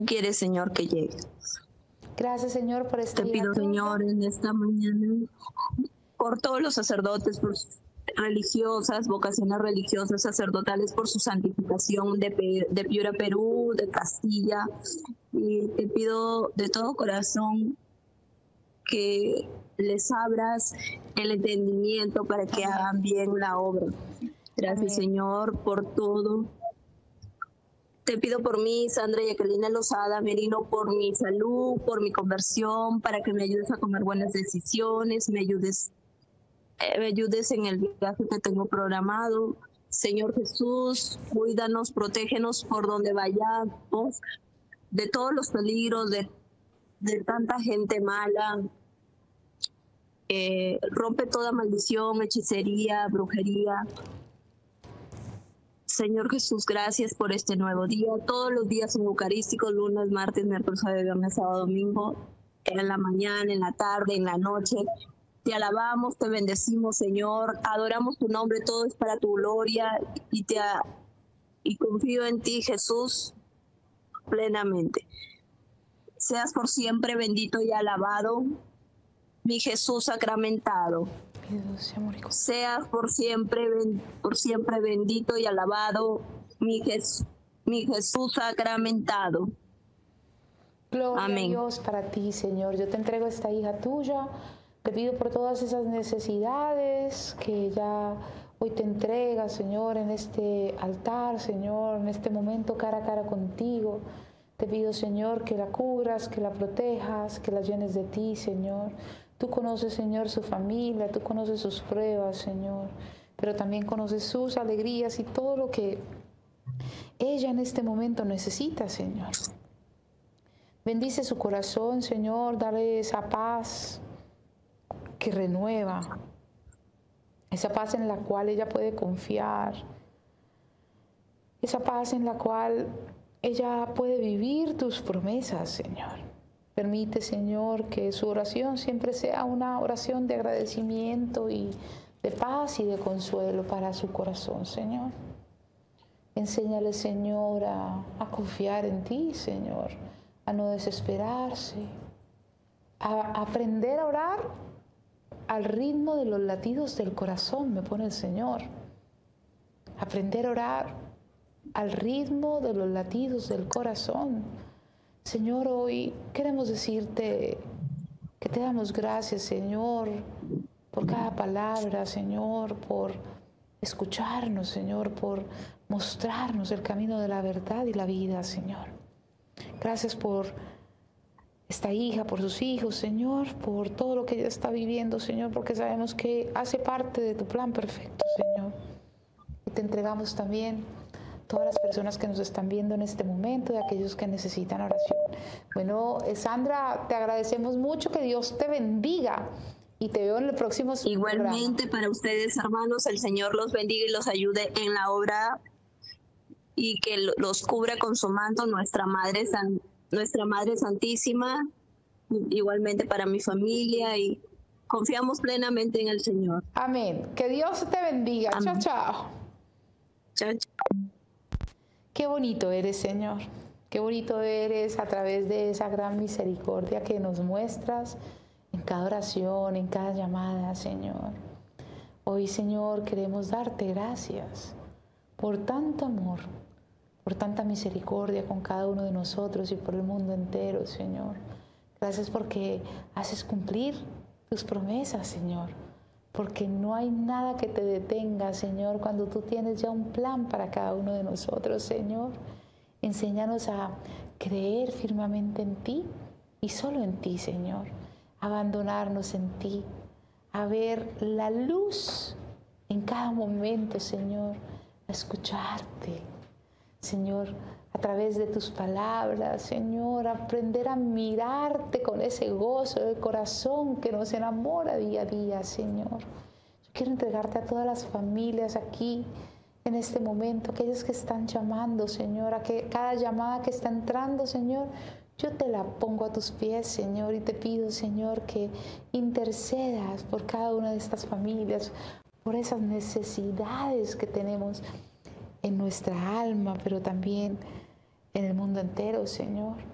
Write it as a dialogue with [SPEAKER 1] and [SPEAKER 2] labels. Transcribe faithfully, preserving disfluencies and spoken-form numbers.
[SPEAKER 1] quieres, Señor, que llegue.
[SPEAKER 2] Gracias, Señor, por este
[SPEAKER 1] Te
[SPEAKER 2] día.
[SPEAKER 1] pido, Señor, en esta mañana, por todos los sacerdotes, por sus religiosas, vocaciones religiosas, sacerdotales, por su santificación de, Pe- de Piura, Perú, de Castilla. Y te pido de todo corazón que les abras el entendimiento para que
[SPEAKER 2] Amén.
[SPEAKER 1] hagan bien la obra. Gracias,
[SPEAKER 2] Amén.
[SPEAKER 1] Señor, por todo. Te pido por mí, Sandra Jacqueline Lozada Merino, por mi salud, por mi conversión, para que me ayudes a tomar buenas decisiones, me ayudes, eh, me ayudes en el viaje que tengo programado. Señor Jesús, cuídanos, protégenos por donde vayamos, de todos los peligros, de, de tanta gente mala. Eh, rompe toda maldición, hechicería, brujería. Señor Jesús, gracias por este nuevo día. Todos los días son eucarísticos, lunes, martes, miércoles, jueves, viernes, sábado, domingo, en la mañana, en la tarde, en la noche. Te alabamos, te bendecimos, Señor. Adoramos tu nombre, todo es para tu gloria y, te, y confío en ti, Jesús, plenamente. Seas por siempre bendito y alabado, mi Jesús sacramentado. Seas por siempre, por siempre bendito y alabado, mi Jesús, mi Jesús sacramentado.
[SPEAKER 2] Gloria
[SPEAKER 1] Amén.
[SPEAKER 2] a Dios para ti, Señor. Yo te entrego esta hija tuya. Te pido por todas esas necesidades que ella hoy te entrega, Señor, en este altar, Señor, en este momento cara a cara contigo. Te pido, Señor, que la cubras, que la protejas, que la llenes de ti, Señor. Tú conoces, Señor, su familia, tú conoces sus pruebas, Señor, pero también conoces sus alegrías y todo lo que ella en este momento necesita, Señor. Bendice su corazón, Señor, dale esa paz que renueva, esa paz en la cual ella puede confiar, esa paz en la cual ella puede vivir tus promesas, Señor. Permite, Señor, que su oración siempre sea una oración de agradecimiento y de paz y de consuelo para su corazón, Señor. Enséñale, Señor, a, a confiar en ti, Señor, a no desesperarse, a aprender a orar al ritmo de los latidos del corazón, me pone el Señor. Aprender a orar al ritmo de los latidos del corazón. Señor, hoy queremos decirte que te damos gracias, Señor, por cada palabra, Señor, por escucharnos, Señor, por mostrarnos el camino de la verdad y la vida, Señor. Gracias por esta hija, por sus hijos, Señor, por todo lo que ella está viviendo, Señor, porque sabemos que hace parte de tu plan perfecto, Señor. Y te entregamos también todas las personas que nos están viendo en este momento y aquellos que necesitan oración. Bueno, Sandra, te agradecemos mucho, que Dios te bendiga y te veo en el próximo
[SPEAKER 1] Igualmente
[SPEAKER 2] programa.
[SPEAKER 1] para ustedes, hermanos, el Señor los bendiga y los ayude en la obra y que los cubra con su manto nuestra Madre, San, nuestra Madre Santísima, igualmente para mi familia, y confiamos plenamente en el Señor.
[SPEAKER 2] Amén. Que Dios te bendiga.
[SPEAKER 1] Amén.
[SPEAKER 2] Chao, chao.
[SPEAKER 1] Chao, chao.
[SPEAKER 2] Qué bonito eres, Señor. Qué bonito eres a través de esa gran misericordia que nos muestras en cada oración, en cada llamada, Señor. Hoy, Señor, queremos darte gracias por tanto amor, por tanta misericordia con cada uno de nosotros y por el mundo entero, Señor. Gracias porque haces cumplir tus promesas, Señor. Porque no hay nada que te detenga, Señor, cuando tú tienes ya un plan para cada uno de nosotros, Señor. Enséñanos a creer firmemente en ti y solo en ti, Señor. Abandonarnos en ti, a ver la luz en cada momento, Señor, a escucharte, Señor, a través de tus palabras, Señor, aprender a mirarte con ese gozo del corazón que nos enamora día a día, Señor. Yo quiero entregarte a todas las familias aquí en este momento, aquellos que están llamando, Señor, a que cada llamada que está entrando, Señor, yo te la pongo a tus pies, Señor, y te pido, Señor, que intercedas por cada una de estas familias, por esas necesidades que tenemos en nuestra alma, pero también en el mundo entero, Señor.